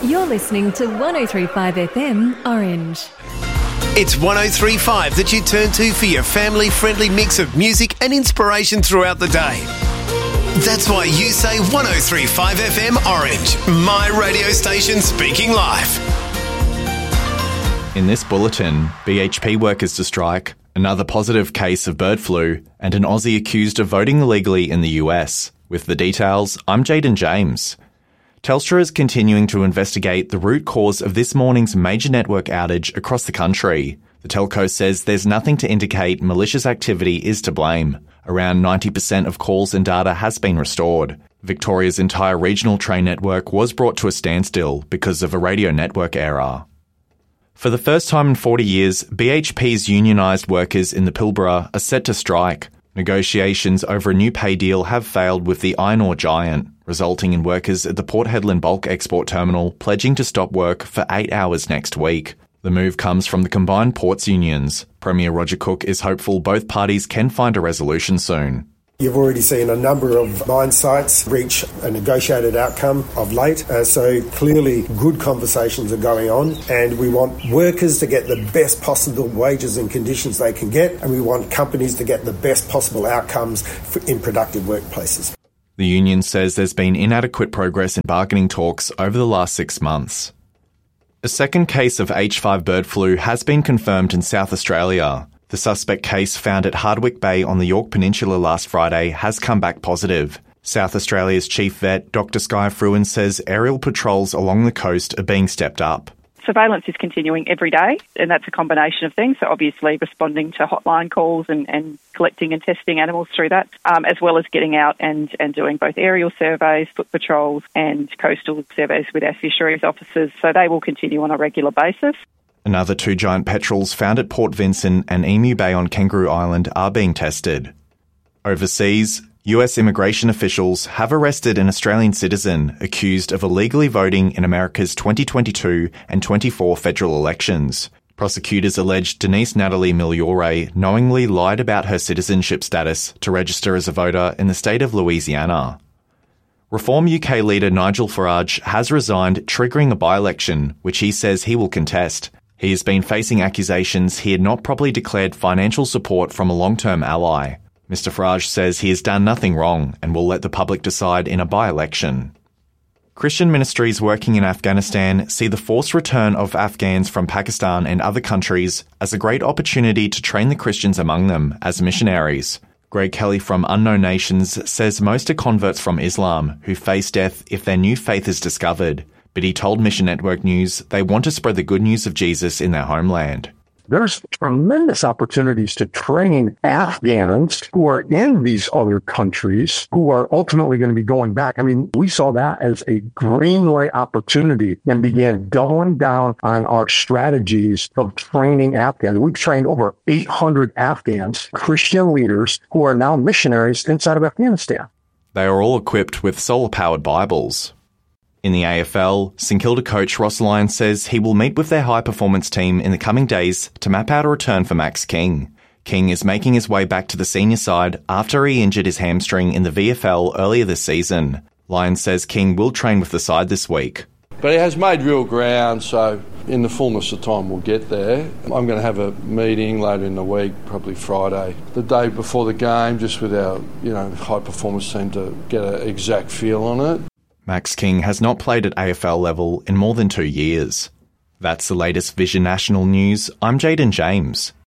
You're listening to 103.5 FM Orange. It's 103.5 that you turn to for your family-friendly mix of music and inspiration throughout the day. That's why you say 103.5 FM Orange, my radio station speaking live. In this bulletin, BHP workers to strike, another positive case of bird flu, and an Aussie accused of voting illegally in the US. With the details, I'm Jaden James. Telstra is continuing to investigate the root cause of this morning's major network outage across the country. The telco says there's nothing to indicate malicious activity is to blame. Around 90% of calls and data has been restored. Victoria's entire regional train network was brought to a standstill because of a radio network error. For the first time in 40 years, BHP's unionised workers in the Pilbara are set to strike. Negotiations over a new pay deal have failed with the iron ore giant, resulting in workers at the Port Hedland bulk export terminal pledging to stop work for 8 hours next week. The move comes from the combined ports unions. Premier Roger Cook is hopeful both parties can find a resolution soon. You've already seen a number of mine sites reach a negotiated outcome of late, so clearly good conversations are going on, and we want workers to get the best possible wages and conditions they can get, and we want companies to get the best possible outcomes in productive workplaces. The union says there's been inadequate progress in bargaining talks over the last 6 months. A second case of H5 bird flu has been confirmed in South Australia. The suspect case found at Hardwick Bay on the Yorke Peninsula last Friday has come back positive. South Australia's chief vet, Dr Skye Fruin, says aerial patrols along the coast are being stepped up. Surveillance is continuing every day, and that's a combination of things. So obviously responding to hotline calls and collecting and testing animals through that, as well as getting out and doing both aerial surveys, foot patrols and coastal surveys with our fisheries officers. So they will continue on a regular basis. Another 2 giant petrels found at Port Vincent and Emu Bay on Kangaroo Island are being tested. Overseas, US immigration officials have arrested an Australian citizen accused of illegally voting in America's 2022 and 24 federal elections. Prosecutors alleged Denise Natalie Migliore knowingly lied about her citizenship status to register as a voter in the state of Louisiana. Reform UK leader Nigel Farage has resigned, triggering a by-election, which he says he will contest. He has been facing accusations he had not properly declared financial support from a long-term ally. Mr Farage says he has done nothing wrong and will let the public decide in a by-election. Christian ministries working in Afghanistan see the forced return of Afghans from Pakistan and other countries as a great opportunity to train the Christians among them as missionaries. Greg Kelly from Unknown Nations says most are converts from Islam who face death if their new faith is discovered. But he told Mission Network News they want to spread the good news of Jesus in their homeland. There's tremendous opportunities to train Afghans who are in these other countries who are ultimately going to be going back. I mean, we saw that as a greenway opportunity and began doubling down on our strategies of training Afghans. We've trained over 800 Afghans, Christian leaders, who are now missionaries inside of Afghanistan. They are all equipped with solar-powered Bibles. In the AFL, St Kilda coach Ross Lyon says he will meet with their high-performance team in the coming days to map out a return for Max King. King is making his way back to the senior side after he injured his hamstring in the VFL earlier this season. Lyon says King will train with the side this week. But he has made real ground, so in the fullness of time we'll get there. I'm going to have a meeting later in the week, probably Friday, the day before the game, just with our high-performance team to get an exact feel on it. Max King has not played at AFL level in more than 2 years. That's the latest Vision National News. I'm Jaden James.